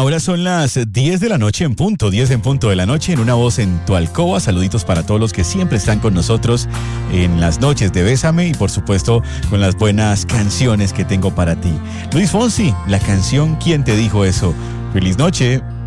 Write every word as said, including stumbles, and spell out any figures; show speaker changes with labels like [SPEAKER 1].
[SPEAKER 1] Ahora son las diez de la noche en punto, diez en punto de la noche, en Una Voz en tu Alcoba. Saluditos para todos los que siempre están con nosotros en las noches de Bésame y por supuesto con las buenas canciones que tengo para ti. Luis Fonsi, la canción ¿Quién te dijo eso? Feliz noche.